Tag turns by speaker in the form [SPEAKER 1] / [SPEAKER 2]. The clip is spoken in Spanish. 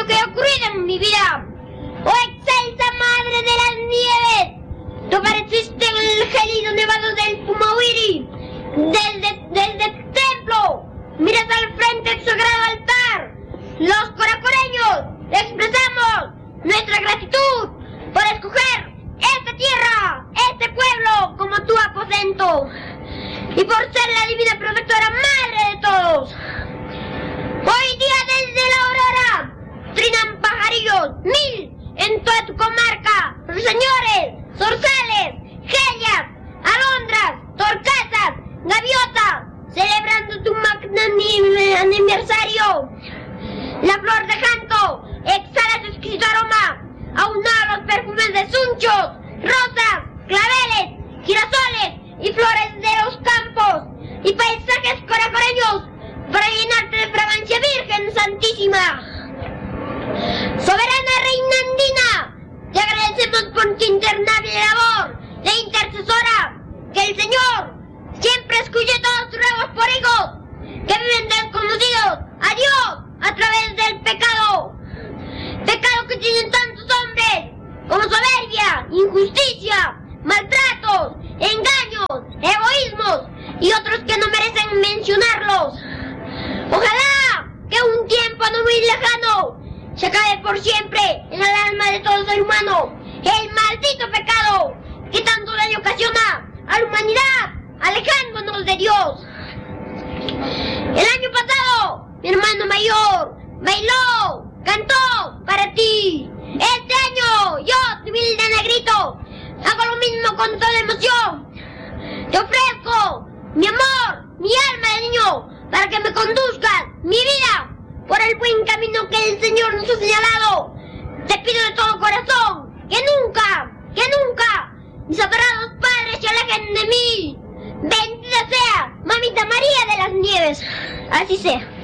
[SPEAKER 1] que ha ocurrido en mi vida. ¡Oh, excelsa madre de las nieves! Tú apareciste en el gélido nevado del Pumawiri, desde el templo. Miras al frente del sagrado altar. Los coracoreños expresamos nuestra gratitud por escoger esta tierra, este pueblo como tu aposento, y por ser la divina protectora madre de todos. Hoy día desde la aurora trinan pajarillos, 1000 en toda tu comarca, ruiseñores, zorzales, gelias, alondras, torcasas, gaviotas, celebrando tu magnánimo aniversario. La flor de janto exhala su exquisito aroma, aunado a los perfumes de sunchos, rosas, claveles, girasoles y flores de los campos y paisajes coracoreños para llenarte de fragancia virgen santísima. Soberana reina andina, te agradecemos por tu interminable labor de intercesora, que el Señor siempre escuche todos tus ruegos por hijos que viven desconocidos a Dios a través del pecado que tienen tantos hombres, como soberbia, injusticia, maltratos, engaños, egoísmos y otros que no merecen mencionarlos. Ojalá que un tiempo no muy lejano se acabe por siempre en el alma de todo ser humano el maldito pecado que tanto daño ocasiona a la humanidad, alejándonos de Dios. El año pasado, mi hermano mayor bailó, cantó para ti. Este año, yo, tu humilde negrito, hago lo mismo con toda emoción. Te ofrezco mi amor, mi alma de niño, para que me conduzcas mi vida por el buen camino que el Señor nos ha señalado. Te pido de todo corazón que nunca mis adorados padres se alejen de mí. Bendita sea, mamita María de las Nieves. Así sea.